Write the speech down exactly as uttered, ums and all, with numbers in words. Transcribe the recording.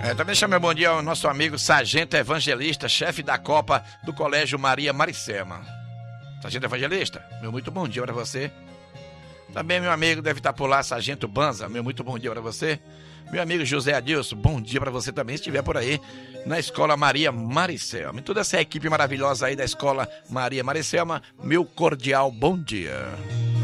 É, também deixa meu bom dia ao nosso amigo Sargento Evangelista, chefe da Copa do Colégio Maria Maricema. Sargento Evangelista, meu muito bom dia para você. Também meu amigo deve estar por lá, Sargento Banza, meu muito bom dia para você. Meu amigo José Adilson, bom dia para você também, se estiver por aí na Escola Maria Maricelma. E toda essa equipe maravilhosa aí da Escola Maria Maricelma, meu cordial bom dia.